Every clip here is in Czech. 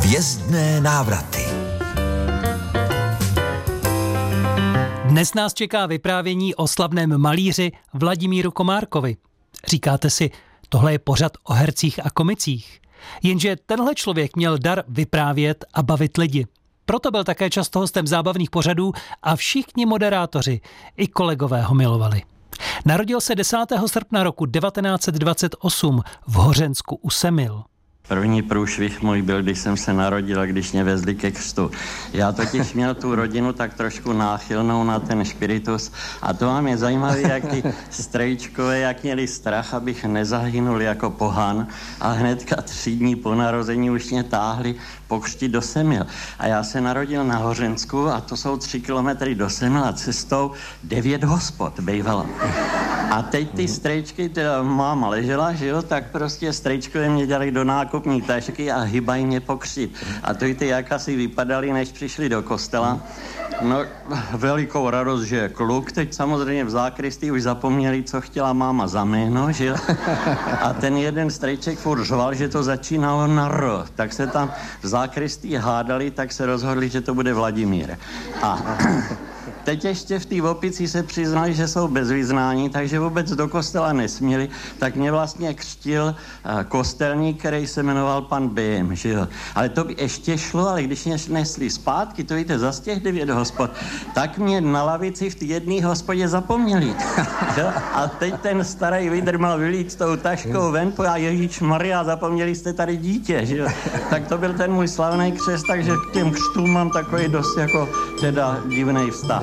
Hvězdné návraty. Dnes nás čeká vyprávění o slavném malíři Vladimíru Komárkovi. Říkáte si, tohle je pořad o hercích a komicích. Jenže tenhle člověk měl dar vyprávět a bavit lidi. Proto byl také často hostem zábavných pořadů a všichni moderátoři i kolegové ho milovali. Narodil se 10. srpna roku 1928 v Hořensku u Semil. První průšvih můj byl, když jsem se narodil a když mě vezli ke křtu. Já totiž měl tu rodinu tak trošku náchylnou na ten špiritus a to vám je zajímavé, jak ty strejčkové, jak měli strach, abych nezahynul jako pohan a hnedka 3 dní po narození už mě táhli pokřtit do Semil. A já se narodil na Hořensku a to jsou 3 kilometry do Semil a cestou 9 hospod bejvala. A teď ty strejčky, teda máma ležela, že jo, tak prostě strejčkové mě dělali do nákupní tašky a hybají mě pokřtit. A to ty jak asi vypadali, než přišli do kostela. No, velikou radost, že je kluk. Teď samozřejmě v zákristii už zapomněli, co chtěla máma za jméno, že jo. A ten jeden strejček furt řval, že to začínalo na R. Tak se tam v zákristii hádali, tak se rozhodli, že to bude Vladimír. A teď ještě v té opici se přiznali, že jsou bez vyznání, takže vůbec do kostela nesměli, tak mě vlastně křtil kostelník, který se jmenoval pan Běm, že jo. Ale to by ještě šlo, ale když mě nesli zpátky, to víte, za těch 9 hospod, tak mě na lavici v té jedné hospodě zapomněli. A teď ten starý vidr mal vylít s tou taškou ven, a Ježíšmarja, zapomněli jste tady dítě, že jo. Tak to byl ten můj slavný křest, takže k těm křtům mám takový dost jako teda divnej vztah.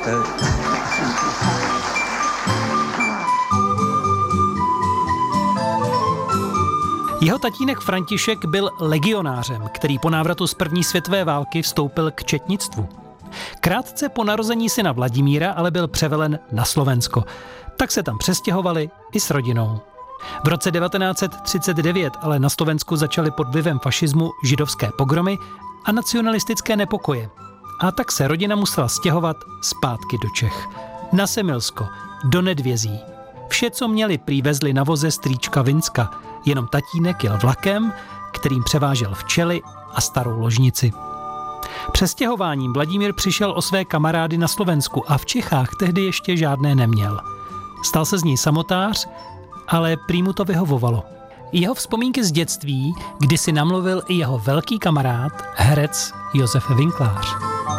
Jeho tatínek František byl legionářem, který po návratu z první světové války vstoupil k četnictvu. Krátce po narození syna Vladimíra ale byl převelen na Slovensko. Tak se tam přestěhovali i s rodinou. V roce 1939 ale na Slovensku začaly pod vlivem fašismu židovské pogromy a nacionalistické nepokoje. A tak se rodina musela stěhovat zpátky do Čech. Na Semilsko, do Nedvězí. Vše, co měli, prý vezli na voze strýčka Vinska. Jenom tatínek jel vlakem, kterým převážel včely a starou ložnici. Přestěhováním Vladimír přišel o své kamarády na Slovensku a v Čechách tehdy ještě žádné neměl. Stal se z něj samotář, ale prý mu to vyhovovalo. Jeho vzpomínky z dětství, kdy si namluvil i jeho velký kamarád, herec Josef Winklář.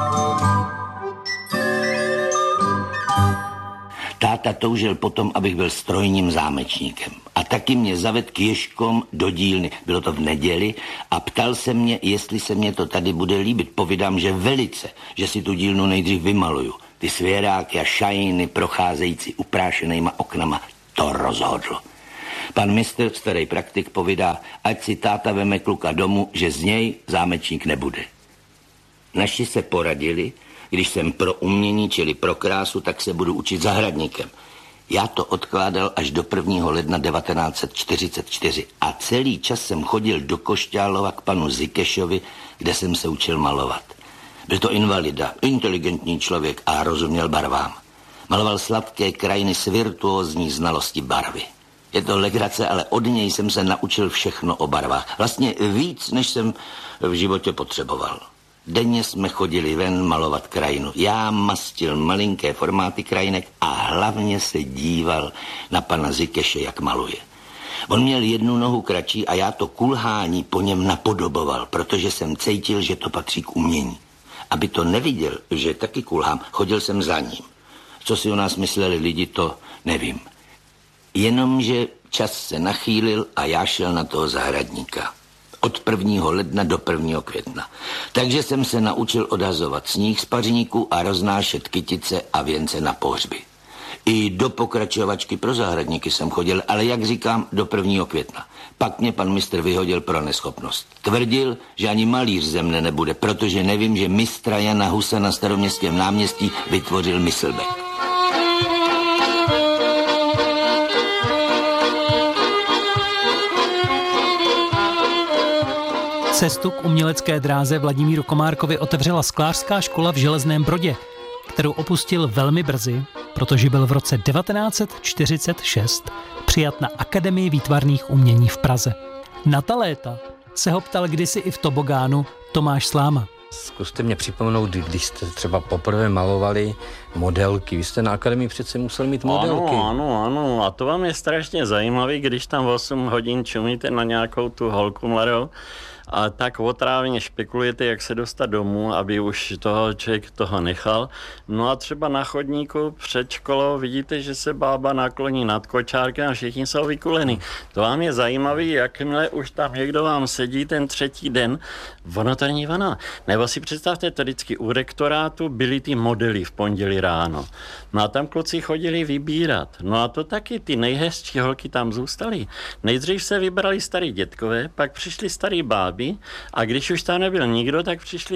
Táta toužil potom, abych byl strojním zámečníkem. A taky mě zaved k ježkům do dílny. Bylo to v neděli a ptal se mě, jestli se mě to tady bude líbit. Povídám, že velice, že si tu dílnu nejdřív vymaluju. Ty svěráky a šajiny procházející uprášenýma oknama. To rozhodlo. Pan mistr, starý praktik, povídá, ať si táta veme kluka domů, že z něj zámečník nebude. Naši se poradili, když jsem pro umění, čili pro krásu, tak se budu učit zahradníkem. Já to odkládal až do 1. ledna 1944 a celý čas jsem chodil do Košťálova k panu Zikešovi, kde jsem se učil malovat. Byl to invalida, inteligentní člověk a rozuměl barvám. Maloval sladké krajiny s virtuózní znalosti barvy. Je to legrace, ale od něj jsem se naučil všechno o barvách. Vlastně víc, než jsem v životě potřeboval. Denně jsme chodili ven malovat krajinu. Já mastil malinké formáty krajinek a hlavně se díval na pana Zikeše, jak maluje. On měl 1 nohu kratší a já to kulhání po něm napodoboval, protože jsem cítil, že to patří k umění. Aby to neviděl, že taky kulhám, chodil jsem za ním. Co si o nás mysleli lidi, to nevím. Jenomže čas se nachýlil a já šel na toho zahradníka. Od 1. ledna do 1. května. Takže jsem se naučil odhazovat sníh z pařníku a roznášet kytice a věnce na pohřby. I do pokračovačky pro zahradníky jsem chodil, ale jak říkám, do 1. května. Pak mě pan mistr vyhodil pro neschopnost. Tvrdil, že ani malíř ze mne nebude, protože nevím, že mistra Jana Husa na Staroměstském náměstí vytvořil Myslbek. Cestu k umělecké dráze Vladimíru Komárkovi otevřela sklářská škola v Železném Brodě, kterou opustil velmi brzy, protože byl v roce 1946 přijat na Akademii výtvarných umění v Praze. Na ta léta se ho ptal kdysi i v tobogánu Tomáš Sláma. Zkuste mě připomenout, když jste třeba poprvé malovali modelky. Vy jste na akademii přece museli mít modelky. Ano. A to vám je strašně zajímavé, když tam 8 hodin čumíte na nějakou tu holku mladou a tak otrávně špekulujete, jak se dostat domů, aby už toho člověk toho nechal. No a třeba na chodníku před školou vidíte, že se bába nakloní nad kočárkem a všichni jsou vykulení. To vám je zajímavé, jakmile už tam někdo vám sedí ten 3. den, ono to není ono. Nebo si představte, to vždycky u rektorátu byly ty modely v pondělí ráno. No a tam kluci chodili vybírat. No a to taky ty nejhezčí holky tam zůstaly. Nejdřív se vybrali starý dětkové, pak přišli starý báby a když už tam nebyl nikdo, tak přišli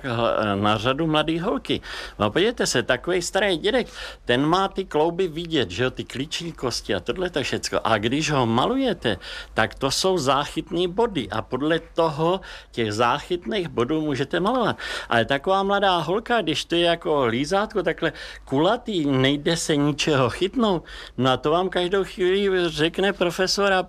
na řadu mladý holky. No podívejte se, takový starý dědek, ten má ty klouby vidět, že jo, ty klíčí kosti a tohle to všecko. A když ho malujete, tak to jsou záchytné body a podle toho těch záchytných bodů můžete malovat. Ale taková mladá holka, když to je jako lízátko takhle kulatý, nejde se ničeho chytnout, no a to vám každou chvíli řekne profesor a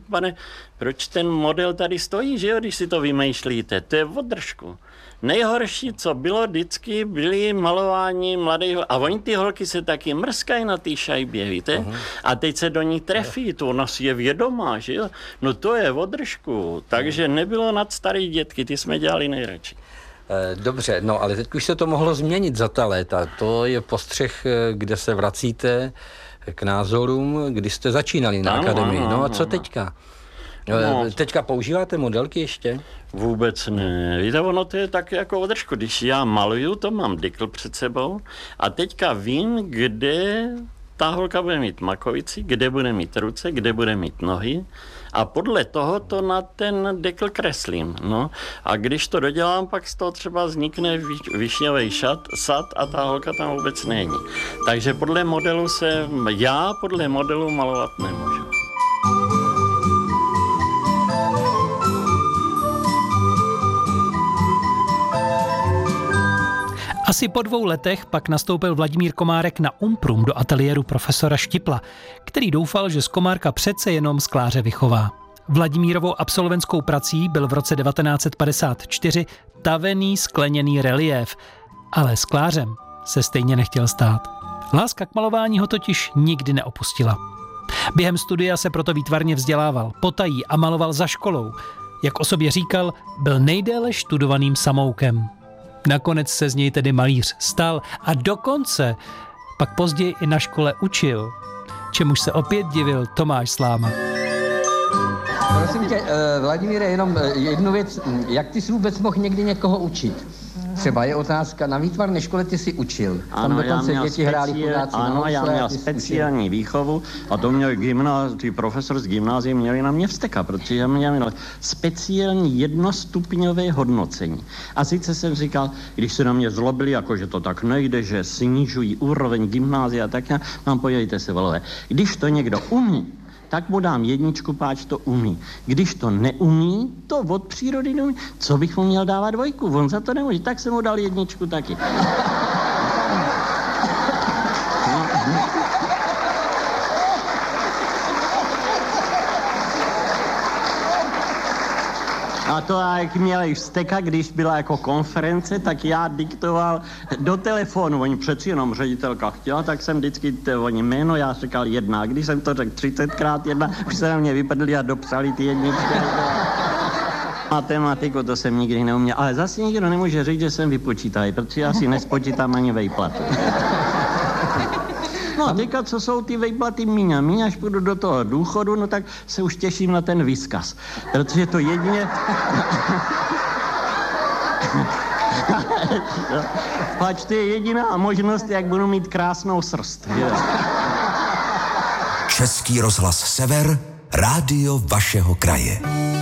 proč ten model tady stojí, že jo, když si to vymýšlíte, to je od držku. Nejhorší, co bylo, vždycky byly malování mladých, a oni ty holky se taky mrskají na té šajbě, víte? A teď se do ní trefí, to ona si je vědomá, že jo? No to je od držku, takže nebylo nad starý dětky, ty jsme dělali nejradši. Dobře, no ale teď už se to mohlo změnit za ta léta. To je postřeh, kde se vracíte k názorům, kdy jste začínali na akademii. No a co teďka? No. Teďka používáte modelky ještě? Vůbec ne. Víte, ono to je tak jako održku. Když já maluju, to mám dykl před sebou a teďka vím, kde ta holka bude mít makovici, kde bude mít ruce, kde bude mít nohy a podle toho to na ten dekl kreslím. No. A když to dodělám, pak z toho třeba vznikne višňový sad a ta holka tam vůbec není. Takže podle modelu malovat nemůžu. Asi po 2 letech pak nastoupil Vladimír Komárek na Umprum do ateliéru profesora Štipla, který doufal, že z Komárka přece jenom skláře vychová. Vladimírovou absolventskou prací byl v roce 1954 tavený skleněný reliéf, ale sklářem se stejně nechtěl stát. Láska k malování ho totiž nikdy neopustila. Během studia se proto výtvarně vzdělával, potají a maloval za školou. Jak o sobě říkal, byl nejdéle študovaným samoukem. Nakonec se z něj tedy malíř stal a dokonce pak později i na škole učil, čemuž se opět divil Tomáš Sláma. Prosím tě, Vladimíre, jenom jednu věc, jak ty jsi vůbec mohl někdy někoho učit? Třeba je otázka, na výtvarné škole ty jsi učil. Ano, já měl speciální výchovu a to měl ty profesor z gymnázia měli na mě vzteka, protože já měl speciální jednostupňové hodnocení. A sice jsem říkal, když se na mě zlobili, jako že to tak nejde, že snižují úroveň gymnázia, tak já mám, podívejte se, volové, když to někdo umí, tak mu dám 1, páč to umí. Když to neumí, to od přírody neumí. Co bych mu měl dávat 2? On za to nemůže. Tak jsem mu dal 1 taky. A to, jak měli vzteka, když byla jako konference, tak já diktoval do telefonu. Oni přeci jenom ředitelka chtěla, tak jsem vždycky oni jméno, já říkal 1. Když jsem to řekl 30x1, už se na mě vypadli a dopsali ty 1. Matematiku to jsem nikdy neuměl, ale zase nikdo nemůže říct, že jsem vypočítaný, protože já si nespočítám ani vejplatu. No a teďka, co jsou ty vejplaty míň, až půjdu do toho důchodu, no tak se už těším na ten výzkaz. Protože to jedině... Pač to je jediná možnost, jak budu mít krásnou srst. Český rozhlas Sever, rádio vašeho kraje.